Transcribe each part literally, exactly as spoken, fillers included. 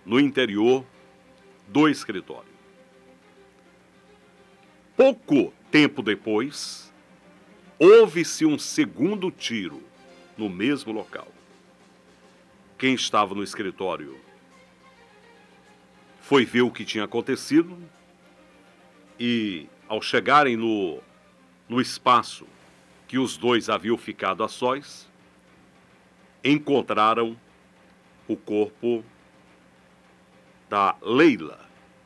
no interior do escritório. Pouco tempo depois, houve-se um segundo tiro no mesmo local. Quem estava no escritório foi ver o que tinha acontecido e, ao chegarem no, no espaço que os dois haviam ficado a sós, encontraram o corpo da Leila,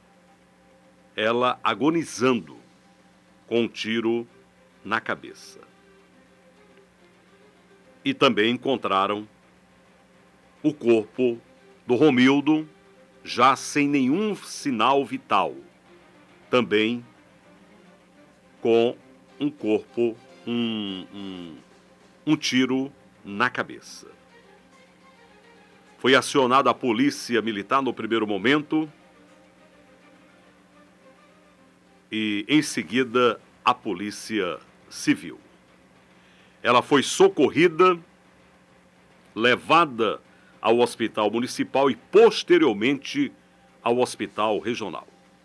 ela agonizando com um tiro na cabeça. E também encontraram o corpo do Romildo, já sem nenhum sinal vital, também com um corpo, um, um, um tiro na cabeça. Foi acionada a polícia militar no primeiro momento e, em seguida, a polícia civil. Ela foi socorrida, levada ao hospital municipal e, posteriormente, ao hospital regional.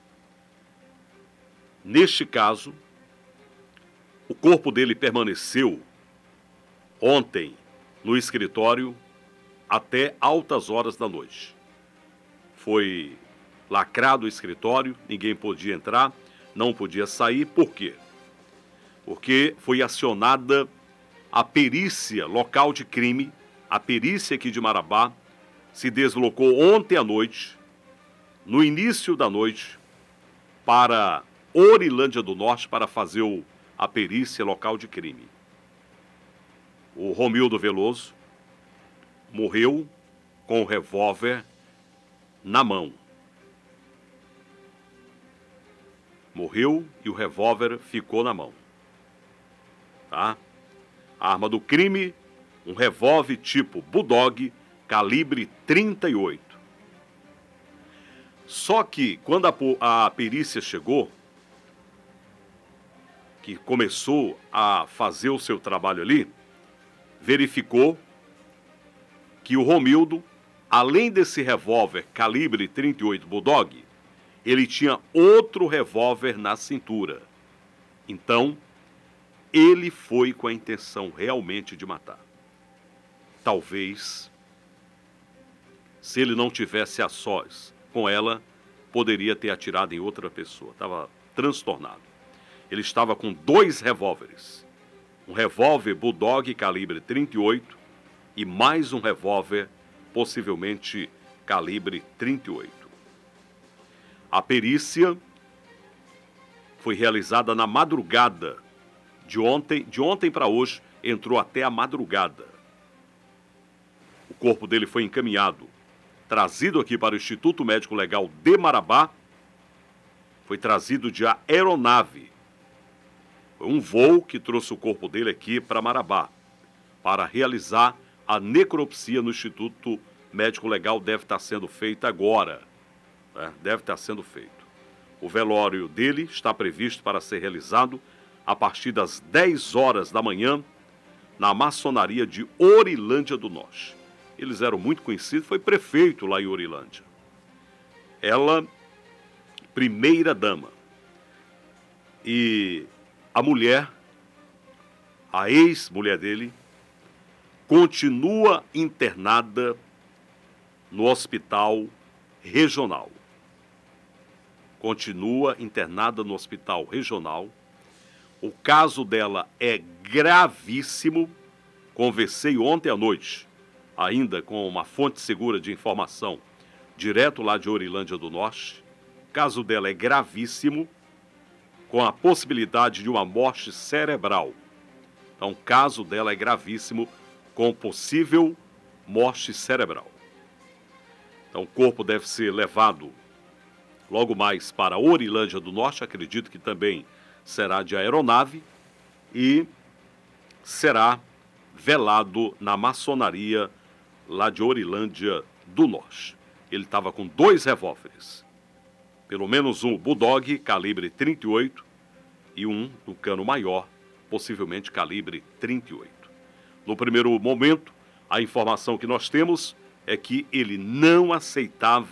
Neste caso, o corpo dele permaneceu ontem no escritório até altas horas da noite. Foi lacrado o escritório, ninguém podia entrar, não podia sair. Por quê? Porque foi acionada a perícia local de crime. A perícia aqui de Marabá se deslocou ontem à noite, no início da noite, para Orilândia do Norte para fazer o, a perícia local de crime. O Romildo Veloso morreu com o revólver na mão. Morreu e o revólver ficou na mão. Tá? A arma do crime, um revólver tipo Bulldog, calibre trinta e oito. Só que, quando a, a perícia chegou, que começou a fazer o seu trabalho ali, verificou que o Romildo, além desse revólver calibre trinta e oito Bulldog, ele tinha outro revólver na cintura. Então, ele foi com a intenção realmente de matar. Talvez, se ele não tivesse a sós com ela, poderia ter atirado em outra pessoa. Estava transtornado. Ele estava com dois revólveres. Um revólver Bulldog calibre trinta e oito e mais um revólver, possivelmente calibre trinta e oito. A perícia foi realizada na madrugada de ontem, de ontem para hoje, entrou até a madrugada. O corpo dele foi encaminhado, trazido aqui para o Instituto Médico Legal de Marabá, foi trazido de aeronave. Foi um voo que trouxe o corpo dele aqui para Marabá, para realizar a necropsia no Instituto Médico Legal. Deve estar sendo feita agora, né? Deve estar sendo feito. O velório dele está previsto para ser realizado a partir das dez horas da manhã, na maçonaria de Orilândia do Norte. Eles eram muito conhecidos, foi prefeito lá em Orilândia. Ela, primeira dama. E a mulher, a ex-mulher dele, continua internada no hospital regional. Continua internada no hospital regional. O caso dela é gravíssimo. Conversei ontem à noite, ainda com uma fonte segura de informação, direto lá de Orilândia do Norte. O caso dela é gravíssimo, com a possibilidade de uma morte cerebral. Então, o caso dela é gravíssimo, com possível morte cerebral. Então, o corpo deve ser levado logo mais para Orilândia do Norte, acredito que também será de aeronave, e será velado na maçonaria lá de Orilândia do Norte. Ele estava com dois revólveres, pelo menos um Bulldog, calibre trinta e oito, e um do cano maior, possivelmente calibre trinta e oito. No primeiro momento, a informação que nós temos é que ele não aceitava